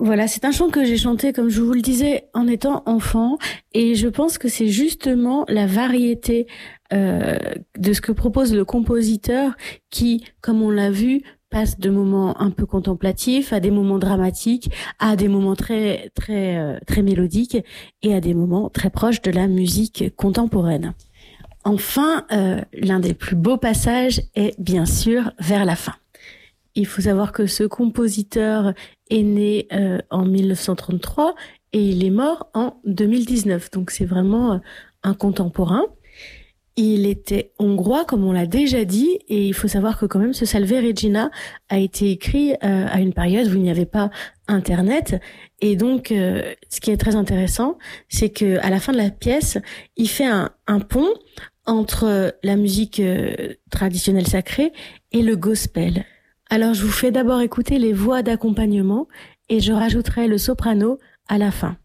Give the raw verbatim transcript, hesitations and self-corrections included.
Voilà, c'est un chant que j'ai chanté, comme je vous le disais, en étant enfant, et je pense que c'est justement la variété euh, de ce que propose le compositeur qui, comme on l'a vu, passe de moments un peu contemplatifs à des moments dramatiques, à des moments très très euh, très mélodiques et à des moments très proches de la musique contemporaine. Enfin, euh, l'un des plus beaux passages est bien sûr vers la fin. Il faut savoir que ce compositeur est né euh, en mille neuf cent trente-trois et il est mort en deux mille dix-neuf. Donc c'est vraiment euh, un contemporain. Il était hongrois, comme on l'a déjà dit, et il faut savoir que quand même ce Salve Regina a été écrit euh, à une période où il n'y avait pas Internet. Et donc, euh, ce qui est très intéressant, c'est que à la fin de la pièce, il fait un, un pont entre la musique euh, traditionnelle sacrée et le gospel. Alors, je vous fais d'abord écouter les voix d'accompagnement et je rajouterai le soprano à la fin.